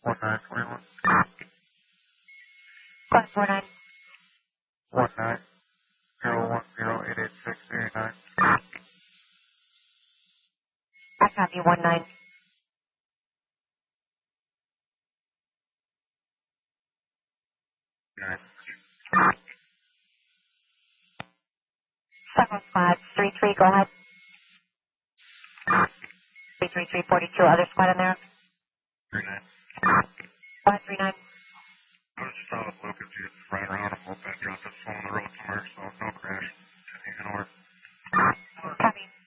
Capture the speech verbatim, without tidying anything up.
one nine twenty-one. Go ahead, four nine. one nine zero one zero eight eight six eight nine. I copy one nine. Nine. seven five three three, go ahead. three three three forty-two, other squad in there. Three nine. Go ahead, three nine. I was just out of Lucas. You just ran around a little bit, dropped us on the road somewhere, so no crash. Anything north. Copy.